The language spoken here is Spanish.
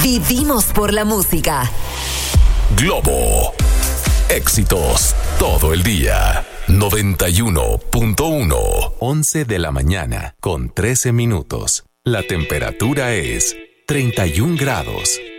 Vivimos por la música. Globo. Éxitos todo el día. 91.1. 11 de la mañana con 13 minutos. La temperatura es 31 grados.